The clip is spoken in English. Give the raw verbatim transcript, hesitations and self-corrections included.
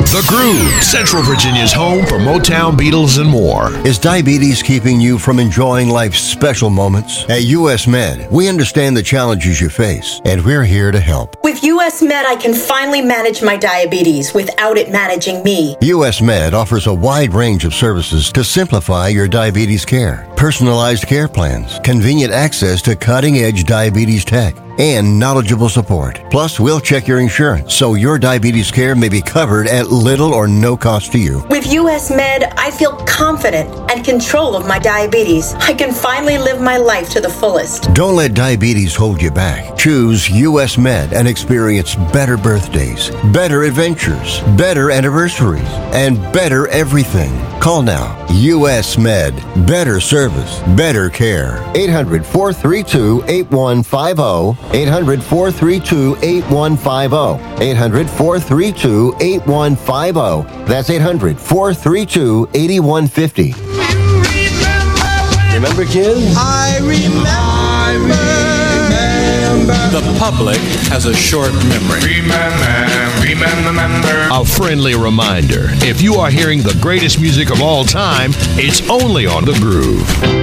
The Groove, Central Virginia's home for Motown, Beatles, and more. Is diabetes keeping you from enjoying life's special moments? At U S Med, we understand the challenges you face, and we're here to help. With U S Med, I can finally manage my diabetes without it managing me. U S Med offers a wide range of services to simplify your diabetes care. Personalized care plans, convenient access to cutting-edge diabetes tech, and knowledgeable support. Plus, we'll check your insurance so your diabetes care may be covered at little or no cost to you. With U S Med, I feel confident and control of my diabetes. I can finally live my life to the fullest. Don't let diabetes hold you back. Choose U S Med and experience better birthdays, better adventures, better anniversaries, and better everything. Call now. U S Med. Better service, better care. eight hundred, four three two, eight one five zero. eight hundred, four three two, eight one five zero. eight hundred, four three two, eight one five zero. That's eight hundred, four three two, eight one five zero. Remember, kids? I remember. The public has a short memory. Remember, remember, remember. A friendly reminder, if you are hearing the greatest music of all time, it's only on The Groove.